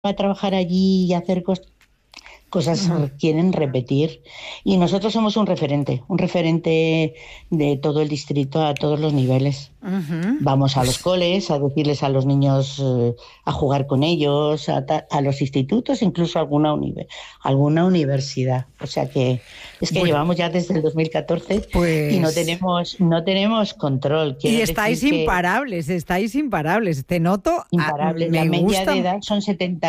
a trabajar allí y hacer cosas quieren repetir. Y nosotros somos un referente de todo el distrito a todos los niveles. Vamos a los coles, a decirles a los niños, a jugar con ellos, a los institutos, incluso alguna universidad. O sea que es que llevamos ya desde el 2014 y no tenemos control. Y estáis imparables, Te noto. Imparables. La media de edad son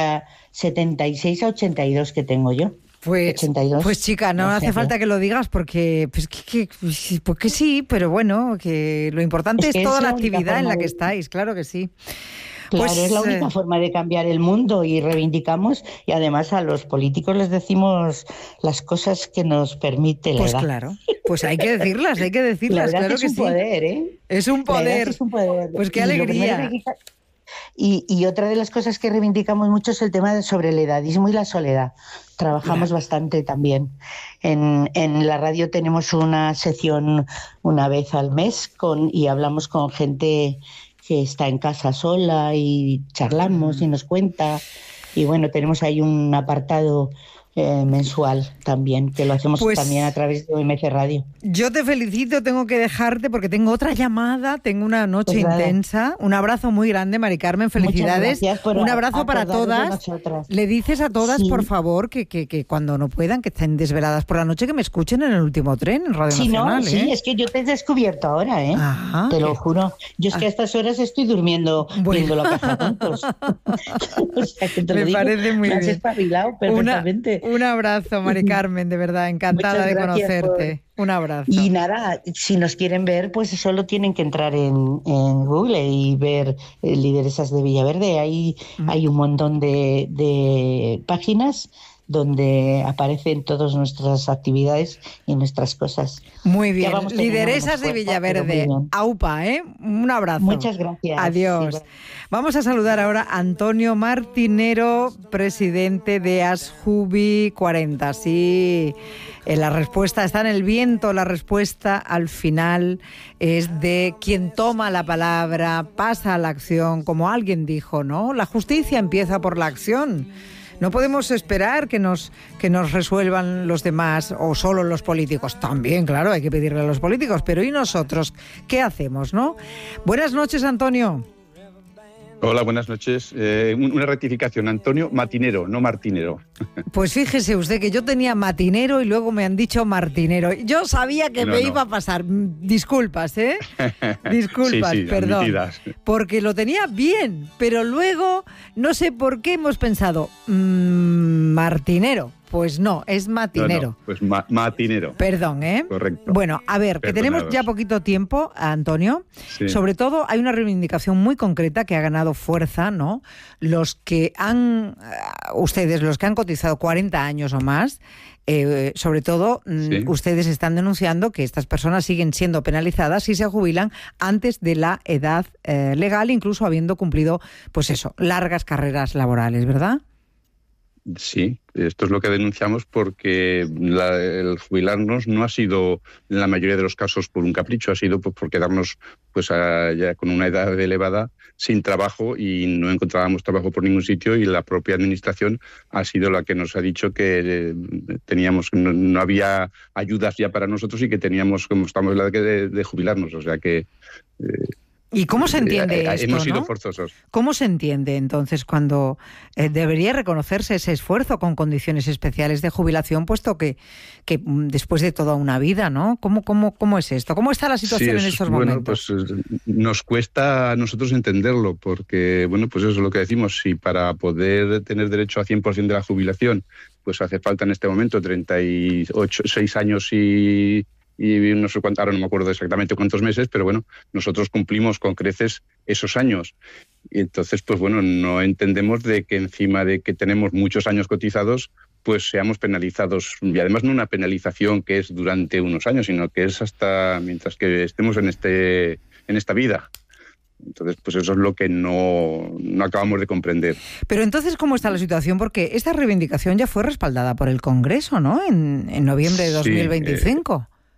76 a 82 que tengo yo. 82. Pues chica, no hace falta que lo digas porque porque sí, pero bueno, que lo importante es toda la actividad en la que estáis, claro que sí. Claro, es la única forma de cambiar el mundo y reivindicamos, y además a los políticos les decimos las cosas que nos permite la edad. Pues claro, pues hay que decirlas, claro que sí. Es un poder, ¿eh? Es un poder. Es un poder. Pues qué alegría. Y otra de las cosas que reivindicamos mucho es el tema sobre el edadismo y la soledad. Trabajamos bastante también. En la radio tenemos una sección una vez al mes y hablamos con gente que está en casa sola y charlamos y nos cuenta. Y bueno, tenemos ahí un apartado mensual también, que lo hacemos también a través de OMC Radio. Yo te felicito, tengo que dejarte porque tengo otra llamada, tengo una noche intensa. Un abrazo muy grande, Mari Carmen, felicidades. Un abrazo para todas. Le dices a todas, por favor, que cuando no puedan, que estén desveladas por la noche, que me escuchen en el último tren, en Radio Nacional. Sí, es que yo te he descubierto ahora, ¿eh? Ajá, te lo juro. Yo es que a estas horas estoy durmiendo viendo la caja tontos. O sea, que te me parece muy bien. Me has espabilado perfectamente. Un abrazo, Mari Carmen, de verdad, encantada de conocerte. Un abrazo. Y nada, si nos quieren ver, pues solo tienen que entrar en Google y ver Lideresas de Villaverde. Ahí hay un montón de páginas donde aparecen todas nuestras actividades y nuestras cosas. Muy bien. Lideresas de Villaverde. AUPA, ¿eh? Un abrazo. Muchas gracias. Adiós. Sí, vamos a saludar ahora a Antonio Martinero, presidente de Asjubi 40. Sí, la respuesta está en el viento. La respuesta al final es de quien toma la palabra, pasa a la acción, como alguien dijo, ¿no? La justicia empieza por la acción. No podemos esperar que nos resuelvan los demás o solo los políticos. También, claro, hay que pedirle a los políticos, pero ¿y nosotros qué hacemos, no? Buenas noches, Antonio. Hola, buenas noches. Una rectificación, Antonio Matinero, no Martinero. Pues fíjese usted que yo tenía Matinero y luego me han dicho Martinero. Yo sabía que me iba a pasar. Disculpas, ¿eh? Disculpas, sí, perdón. Admitidas. Porque lo tenía bien, pero luego no sé por qué hemos pensado Martinero. Pues no, es Matinero. No, pues Matinero. Perdón, ¿eh? Correcto. Bueno, a ver, que tenemos ya poquito tiempo, Antonio. Sí. Sobre todo hay una reivindicación muy concreta que ha ganado fuerza, ¿no? Ustedes, los que han cotizado 40 años o más, sobre todo, ustedes están denunciando que estas personas siguen siendo penalizadas si se jubilan antes de la edad legal, incluso habiendo cumplido, pues eso, largas carreras laborales, ¿verdad? Sí, esto es lo que denunciamos porque el jubilarnos no ha sido en la mayoría de los casos por un capricho, ha sido por quedarnos ya con una edad elevada sin trabajo y no encontrábamos trabajo por ningún sitio, y la propia administración ha sido la que nos ha dicho que no había ayudas ya para nosotros y que teníamos, como estamos en la edad de jubilarnos, o sea que... ¿Y cómo se entiende esto? Hemos sido forzosos. ¿Cómo se entiende entonces cuando debería reconocerse ese esfuerzo con condiciones especiales de jubilación, puesto que después de toda una vida, ¿no? ¿Cómo es esto? ¿Cómo está la situación en estos momentos? Bueno, pues nos cuesta a nosotros entenderlo, porque, bueno, pues eso es lo que decimos. Si para poder tener derecho a 100% de la jubilación, pues hace falta en este momento 6 años y no sé cuánto, ahora no me acuerdo exactamente cuántos meses, pero bueno, nosotros cumplimos con creces esos años. Y entonces, pues bueno, no entendemos de que encima de que tenemos muchos años cotizados, pues seamos penalizados. Y además no una penalización que es durante unos años, sino que es hasta mientras que estemos en esta vida. Entonces, pues eso es lo que no acabamos de comprender. Pero entonces, ¿cómo está la situación? Porque esta reivindicación ya fue respaldada por el Congreso, ¿no? En noviembre de 2025.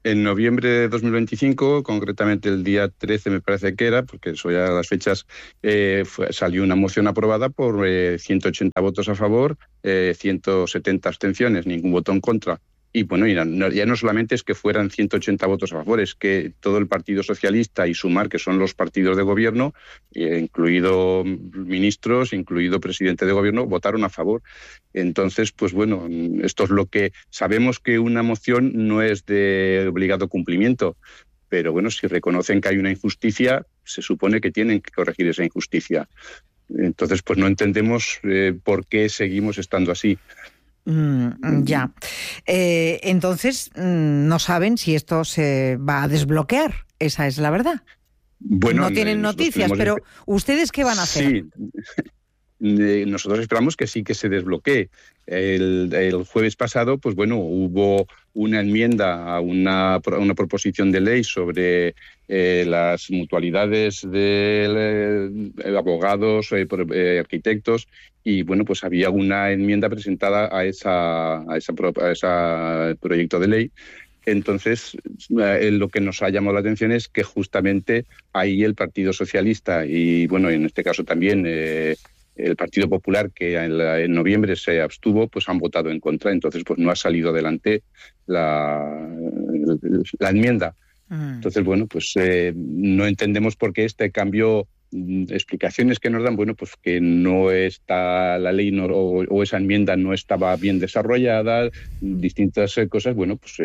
En noviembre de 2025, concretamente el día 13 me parece que era, porque eso ya las fechas, salió una moción aprobada por 180 votos a favor, 170 abstenciones, ningún voto en contra. Y bueno, ya no solamente es que fueran 180 votos a favor, es que todo el Partido Socialista y Sumar, que son los partidos de gobierno, incluido ministros, incluido presidente de gobierno, votaron a favor. Entonces, pues bueno, esto es lo que sabemos, que una moción no es de obligado cumplimiento, pero bueno, si reconocen que hay una injusticia, se supone que tienen que corregir esa injusticia. Entonces, pues no entendemos por qué seguimos estando así. Ya. Entonces, no saben si esto se va a desbloquear. Esa es la verdad. Bueno, no tienen noticias, pero ¿ustedes qué van a hacer? Sí. Nosotros esperamos que sí que se desbloquee. El jueves pasado, pues bueno, hubo una enmienda a una proposición de ley sobre las mutualidades de abogados, arquitectos, y bueno, pues había una enmienda presentada a ese proyecto de ley. Entonces, lo que nos ha llamado la atención es que justamente ahí el Partido Socialista y, bueno, en este caso también el Partido Popular, que en noviembre se abstuvo, pues han votado en contra. Entonces, pues no ha salido adelante la enmienda. Entonces, bueno, pues no entendemos por qué este cambio. Explicaciones que nos dan, bueno, pues que no está la ley o esa enmienda no estaba bien desarrollada, distintas cosas. Bueno, pues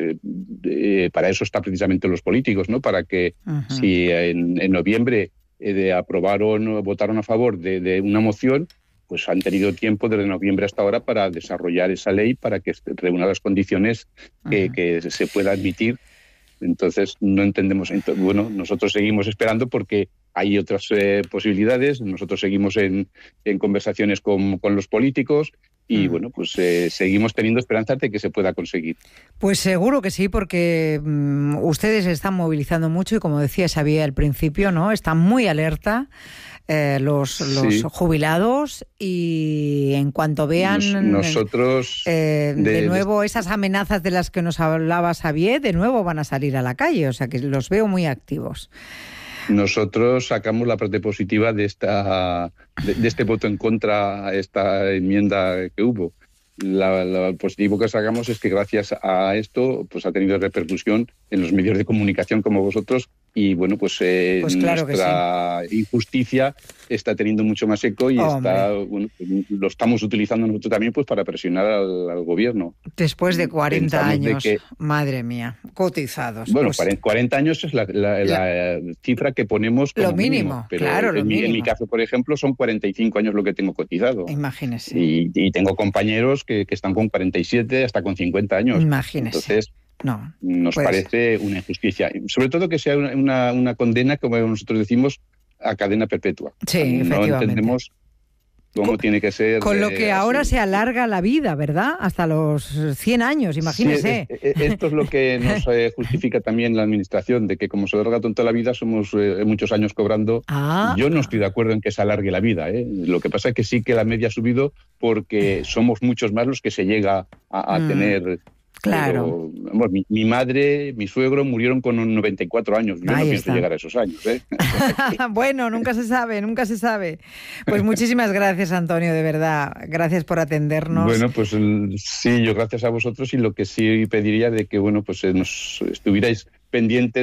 para eso están precisamente los políticos, ¿no? Para que si en noviembre votaron a favor de una moción, pues han tenido tiempo desde noviembre hasta ahora para desarrollar esa ley, para que reúna las condiciones que se pueda admitir. Entonces no entendemos. Bueno, nosotros seguimos esperando porque hay otras posibilidades. Nosotros seguimos en conversaciones con los políticos y bueno, pues seguimos teniendo esperanzas de que se pueda conseguir. Pues seguro que sí, porque ustedes están movilizando mucho y, como decía Xavier al principio, ¿no? Están muy alerta los jubilados, y en cuanto vean nosotros de nuevo esas amenazas de las que nos hablaba Xavier, de nuevo van a salir a la calle, o sea que los veo muy activos. Nosotros sacamos la parte positiva de este voto en contra a esta enmienda que hubo. Lo positivo que sacamos es que gracias a esto pues ha tenido repercusión en los medios de comunicación como vosotros, y bueno, pues claro, nuestra injusticia está teniendo mucho más eco y bueno, lo estamos utilizando nosotros también pues para presionar al gobierno. Después de 40 años, madre mía, cotizados. Bueno, pues 40 años es la cifra que ponemos como lo mínimo, pero claro, en mi caso, por ejemplo, son 45 años lo que tengo cotizado. Imagínese. Y tengo compañeros que están con 47 hasta con 50 años. Imagínese. Entonces, nos parece una injusticia. Sobre todo que sea una condena, como nosotros decimos, a cadena perpetua. Sí, no efectivamente. Entendemos cómo tiene que ser. Con lo que ahora así. Se alarga la vida, ¿verdad? Hasta los 100 años, imagínese. Sí, esto es lo que nos justifica también la Administración, de que como se alarga toda la vida, somos muchos años cobrando. Yo no estoy de acuerdo en que se alargue la vida. Lo que pasa es que sí que la media ha subido porque somos muchos más los que se llega a tener. Claro. Pero, bueno, mi madre, mi suegro murieron con 94 años. Yo no pienso llegar a esos años. Bueno, nunca se sabe. Pues muchísimas gracias, Antonio, de verdad. Gracias por atendernos. Bueno, pues sí, yo gracias a vosotros, y lo que sí pediría de que, bueno, pues nos estuvierais pendiente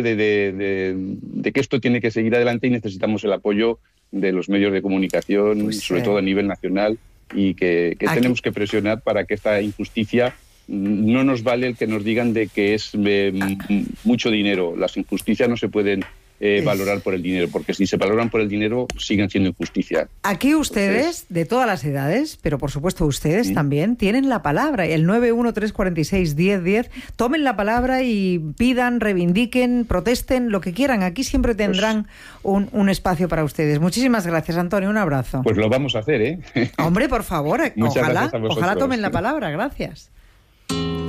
de que esto tiene que seguir adelante y necesitamos el apoyo de los medios de comunicación, pues, sobre todo a nivel nacional, y que tenemos que presionar para que esta injusticia. No nos vale el que nos digan de que es mucho dinero. Las injusticias no se pueden valorar por el dinero, porque si se valoran por el dinero siguen siendo injusticia. Aquí ustedes, de todas las edades, pero por supuesto ustedes también, tienen la palabra. El 913461010, tomen la palabra y pidan, reivindiquen, protesten, lo que quieran. Aquí siempre tendrán un espacio para ustedes. Muchísimas gracias, Antonio, un abrazo. Pues lo vamos a hacer, ¿eh? Hombre, por favor, ojalá tomen la palabra. Gracias.